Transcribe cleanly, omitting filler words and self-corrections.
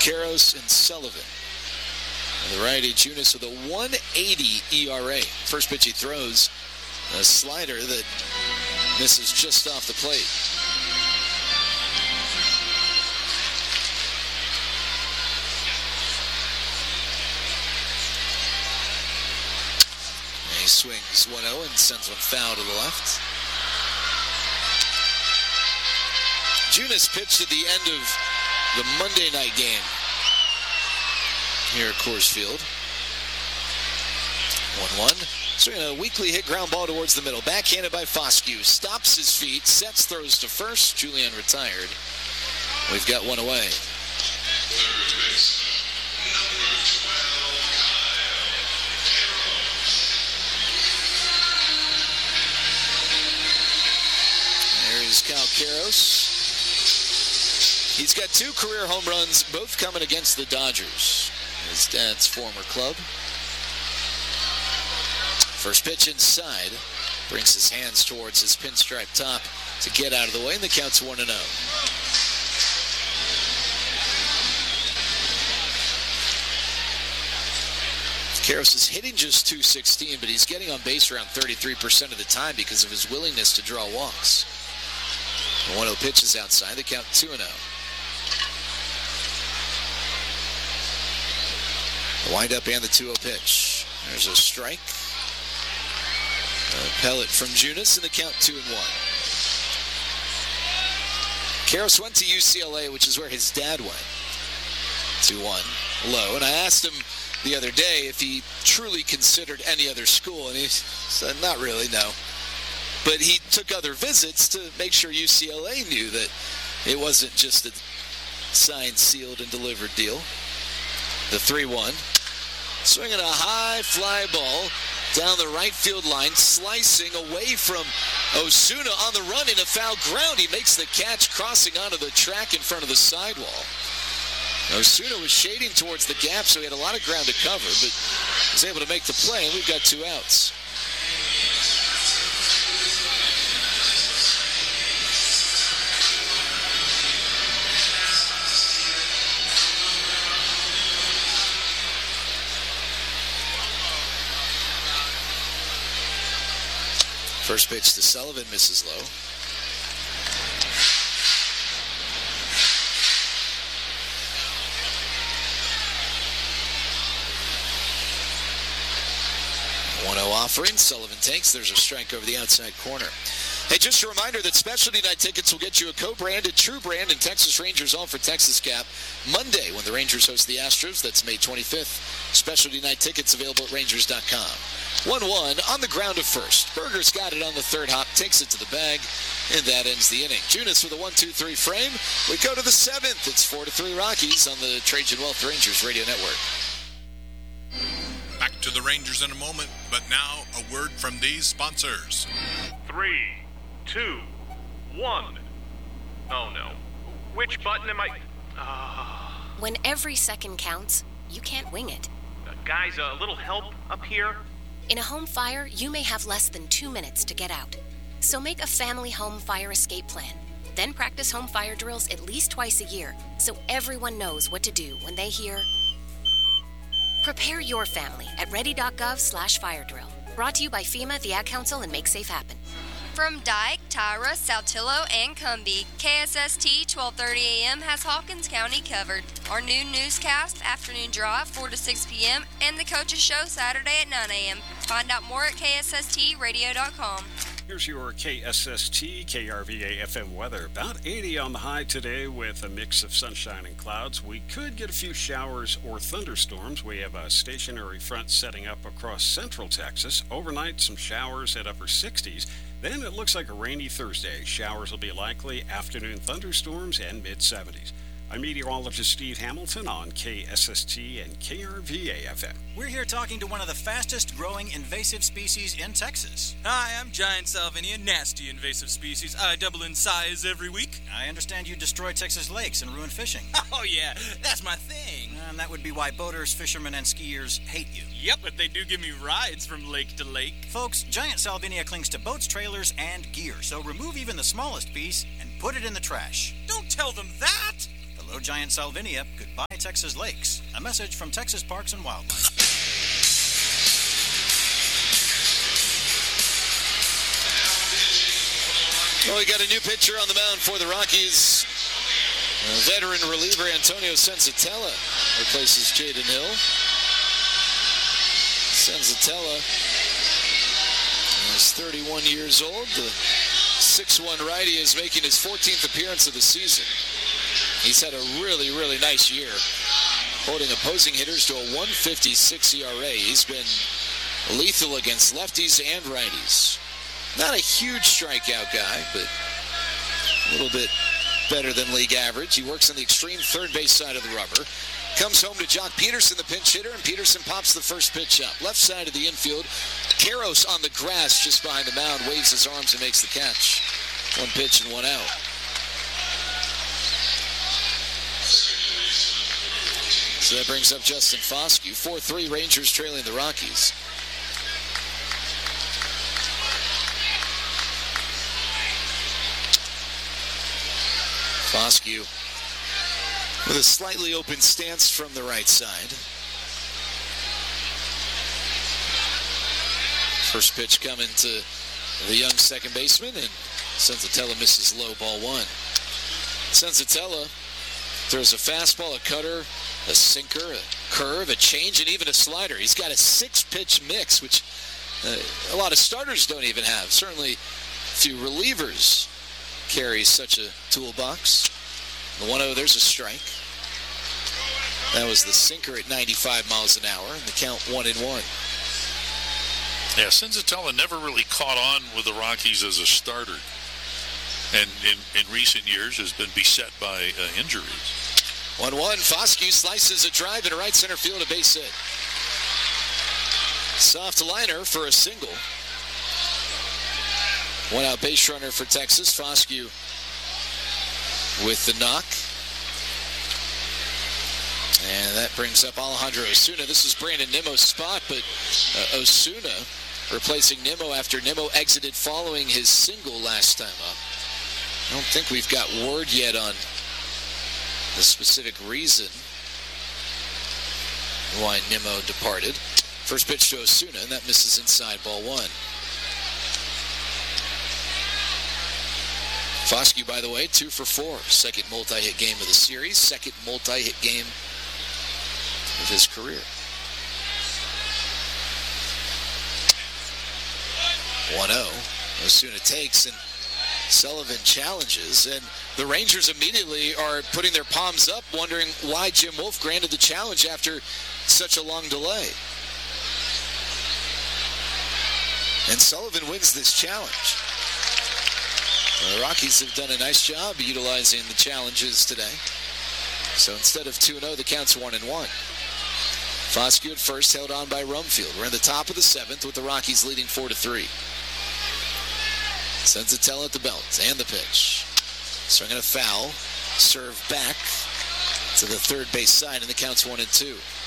Karros, and Sullivan. And the righty, Junis, with a 1.80 ERA. First pitch he throws, a slider that misses just off the plate. And he swings 1-0 and sends one foul to the left. Junis pitched at the end of the Monday night game here at Coors Field. 1-1. Swinging a weakly hit ground ball towards the middle. Backhanded by Foscue. Stops his feet. Sets, throws to first. Julian retired. We've got one away. There's Cal Karros. He's got 2 career home runs, both coming against the Dodgers, his dad's former club. First pitch inside, brings his hands towards his pinstripe top to get out of the way, and the count's 1-0. Karros is hitting just .216, but he's getting on base around 33% of the time because of his willingness to draw walks. The 1-0 pitch is outside, the count 2-0. The windup and the 2-0 pitch. There's a strike. A pellet from Junis, and the count 2-1. Karros went to UCLA, which is where his dad went. 2-1 low. And I asked him the other day if he truly considered any other school, and he said, not really, no. But he took other visits to make sure UCLA knew that it wasn't just a signed, sealed, and delivered deal. The 3-1. Swinging a high fly ball down the right field line, slicing away from Osuna on the run in a foul ground. He makes the catch, crossing onto the track in front of the sidewall. Osuna was shading towards the gap, so he had a lot of ground to cover, but was able to make the play, and we've got 2 outs. First pitch to Sullivan, misses low. Offering, Sullivan takes. There's a strike over the outside corner. Hey, just a reminder that Specialty Night tickets will get you a co-branded True Brand and Texas Rangers All for Texas cap Monday when the Rangers host the Astros. That's May 25th. Specialty Night tickets available at Rangers.com. 1-1 on the ground to first. Berger's got it on the third hop, takes it to the bag, and that ends the inning. Junis with a 1-2-3 frame. We go to the 7th. It's 4-3 Rockies on the Trajan Wealth Rangers Radio Network. Back to the Rangers in a moment, but now a word from these sponsors. 3, 2, 1. Oh no. Which button am I... When every second counts, you can't wing it. Guys, a little help up here? In a home fire, you may have less than 2 minutes to get out. So make a family home fire escape plan. Then practice home fire drills at least twice a year so everyone knows what to do when they hear... Prepare your family at ready.gov/fire drill. Brought to you by FEMA, the Ad Council, and Make Safe Happen. From Dyke, Tyra, Saltillo, and Cumbie, KSST 1230 AM has Hawkins County covered. Our new newscast, Afternoon Drive, 4 to 6 p.m., and the Coaches Show Saturday at 9 a.m. Find out more at KSSTradio.com. Here's your KSST KRVA FM weather. About 80 on the high today with a mix of sunshine and clouds. We could get a few showers or thunderstorms. We have a stationary front setting up across central Texas. Overnight, some showers at upper 60s. Then it looks like a rainy Thursday. Showers will be likely, afternoon thunderstorms, and mid-70s. I'm meteorologist Steve Hamilton on KSST and KRVA FM. We're here talking to one of the fastest growing invasive species in Texas. Hi, I'm Giant Salvinia, nasty invasive species. I double in size every week. I understand you destroy Texas lakes and ruin fishing. Oh yeah, that's my thing. And that would be why boaters, fishermen, and skiers hate you. Yep, but they do give me rides from lake to lake. Folks, Giant Salvinia clings to boats, trailers, and gear, so remove even the smallest piece and put it in the trash. Don't tell them that! The Hello, Giant Salvinia. Goodbye, Texas Lakes. A message from Texas Parks and Wildlife. Well, we got a new pitcher on the mound for the Rockies. Veteran reliever Antonio Senzatella replaces Jaden Hill. Senzatella is 31 years old. The 6'1" righty is making his 14th appearance of the season. He's had a really, really nice year, holding opposing hitters to a 1.56 ERA. He's been lethal against lefties and righties. Not a huge strikeout guy, but a little bit better than league average. He works on the extreme third base side of the rubber. Comes home to Jock Peterson, the pinch hitter, and Peterson pops the first pitch up. Left side of the infield. Karros on the grass just behind the mound, waves his arms and makes the catch. One pitch and one out. So that brings up Justin Foscue. 4-3 Rangers trailing the Rockies. Foscue with a slightly open stance from the right side. First pitch coming to the young second baseman, and Senzatella misses low, ball one. Senzatella throws a fastball, a cutter, a sinker, a curve, a change, and even a slider. He's got a 6-pitch mix, which a lot of starters don't even have. Certainly few relievers carry such a toolbox. The 1-0, there's a strike. That was the sinker at 95 miles an hour, and the count 1-1. Yeah, Senzatella never really caught on with the Rockies as a starter, and in recent years has been beset by injuries. 1-1, Foscue slices a drive into right center field, a base hit. Soft liner for a single. One out base runner for Texas. Foscue with the knock. And that brings up Alejandro Osuna. This is Brandon Nimmo's spot, but Osuna replacing Nimmo after Nimmo exited following his single last time up. I don't think we've got word yet on the specific reason why Nimmo departed. First pitch to Osuna, and that misses inside, ball one. Foscue, by the way, 2 for 4. Second multi-hit game of the series. Second multi-hit game of his career. 1-0. Osuna takes, and Sullivan challenges. And the Rangers immediately are putting their palms up, wondering why Jim Wolf granted the challenge after such a long delay. And Sullivan wins this challenge. The Rockies have done a nice job utilizing the challenges today. So instead of 2-0, the count's 1-1. Foscue at first, held on by Rumfield. We're in the top of the 7th with the Rockies leading 4-3. Senzatella at the belt and the pitch. Swinging a foul. Serve back to the third base side, and the count's 1-2.